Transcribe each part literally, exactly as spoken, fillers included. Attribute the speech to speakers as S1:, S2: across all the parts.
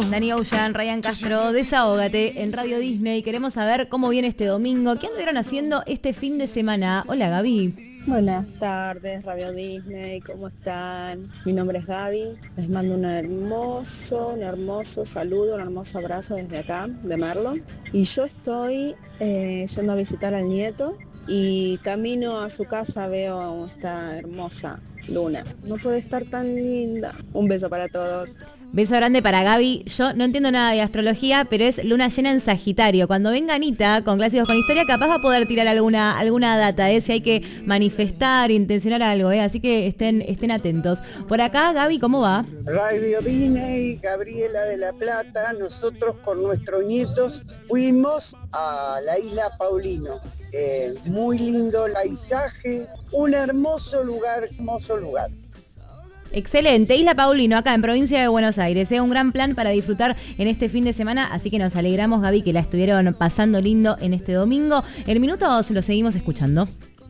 S1: Danny Ocean, Ryan Castro, Desahógate en Radio Disney. Queremos saber cómo viene este domingo. ¿Qué anduvieron haciendo este fin de semana? Hola, Gaby.
S2: Buenas tardes, Radio Disney, ¿cómo están? Mi nombre es Gaby, les mando un hermoso, un hermoso saludo, un hermoso abrazo desde acá, de Merlo. Y yo estoy eh, yendo a visitar al nieto y camino a su casa veo esta hermosa luna. No puede estar tan linda. Un beso para todos.
S1: Beso grande para Gaby. Yo no entiendo nada de astrología, pero es luna llena en Sagitario. Cuando venga Anita con Clásicos con Historia, capaz va a poder tirar alguna, alguna data, ¿eh? Si hay que manifestar, intencionar algo, ¿eh? Así que estén, estén atentos. Por acá, Gaby, ¿cómo va?
S3: Radio Disney, Gabriela de la Plata. Nosotros con nuestros nietos fuimos a la isla Paulino. Eh, muy lindo el paisaje, un hermoso lugar, hermoso lugar.
S1: Excelente, Isla Paulino, acá en provincia de Buenos Aires. Es un gran plan para disfrutar en este fin de semana, así que nos alegramos, Gaby, que la estuvieron pasando lindo en este domingo. En minutos lo seguimos escuchando.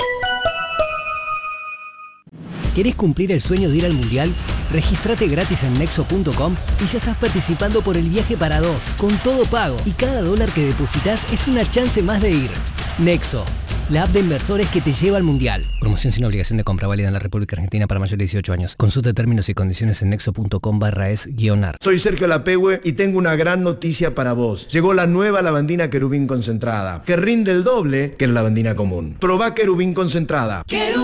S4: ¿Querés cumplir el sueño de ir al Mundial? Regístrate gratis en Nexo punto com y ya estás participando por el viaje para dos, con todo pago. Y cada dólar que depositas es una chance más de ir. Nexo, la app de inversores que te lleva al Mundial. Promoción sin obligación de compra, válida en la República Argentina para mayores de dieciocho años. Consulta términos y condiciones en nexo punto com barra es guión ar.
S5: Soy Sergio Lapehue y tengo una gran noticia para vos. Llegó la nueva lavandina Querubín concentrada, que rinde el doble que la lavandina común. Probá Querubín concentrada. Querubín.